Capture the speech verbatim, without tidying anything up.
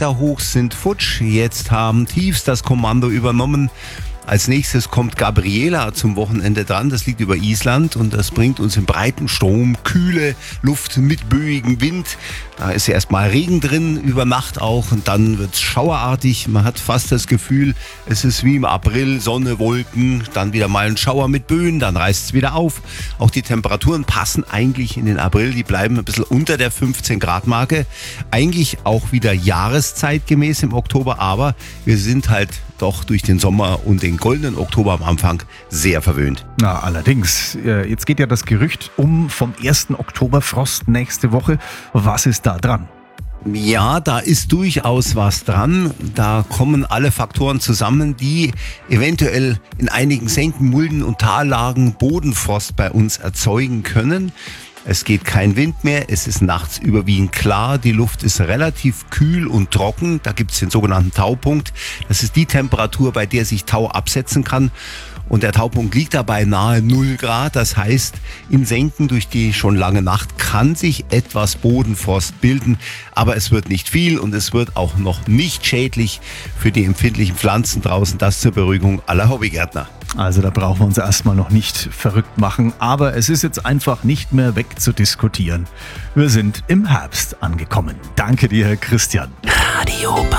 Wetterhochs sind futsch. Jetzt haben Tiefs das Kommando übernommen. Als nächstes kommt Gabriela zum Wochenende dran. Das liegt über Island und das bringt uns in breiten Strom kühle Luft mit böigem Wind. Da ist erstmal Regen drin, über Nacht auch, und dann wird's schauerartig. Man hat fast das Gefühl, es ist wie im April, Sonne, Wolken, dann wieder mal ein Schauer mit Böen, dann reißt es wieder auf. Auch die Temperaturen passen eigentlich in den April, die bleiben ein bisschen unter der fünfzehn Grad Marke. Eigentlich auch wieder jahreszeitgemäß im Oktober, aber wir sind halt doch durch den Sommer und den goldenen Oktober am Anfang sehr verwöhnt. Na, allerdings, jetzt geht ja das Gerücht um vom ersten Oktober Frost nächste Woche. Was ist da dran? Ja, da ist durchaus was dran. Da kommen alle Faktoren zusammen, die eventuell in einigen Senken, Mulden und Tallagen Bodenfrost bei uns erzeugen können. Es geht kein Wind mehr, es ist nachts überwiegend klar, die Luft ist relativ kühl und trocken, da gibt es den sogenannten Taupunkt. Das ist die Temperatur, bei der sich Tau absetzen kann. Und der Taupunkt liegt dabei nahe null Grad. Das heißt, in Senken durch die schon lange Nacht kann sich etwas Bodenfrost bilden. Aber es wird nicht viel und es wird auch noch nicht schädlich für die empfindlichen Pflanzen draußen. Das zur Beruhigung aller Hobbygärtner. Also da brauchen wir uns erstmal noch nicht verrückt machen. Aber es ist jetzt einfach nicht mehr wegzudiskutieren. Wir sind im Herbst angekommen. Danke dir, Christian. Radio